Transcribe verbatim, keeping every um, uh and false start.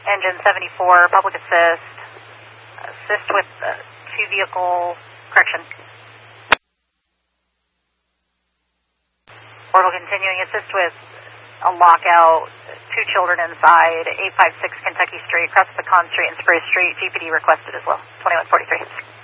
Engine seventy-four, public assist, assist with uh, two vehicle, correction. Orbital continuing, assist with a lockout, two children inside, eight five six Kentucky Street, across Pecan Street and Spruce Street, G P D requested as well, twenty-one forty-three.